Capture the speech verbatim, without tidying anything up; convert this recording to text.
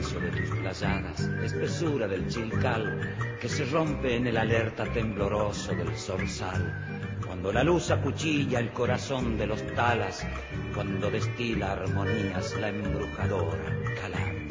peso de tus playadas, espesura del chilcal que se rompe en el alerta tembloroso del zorzal, cuando la luz acuchilla el corazón de los talas, cuando destila armonías la embrujadora calandria.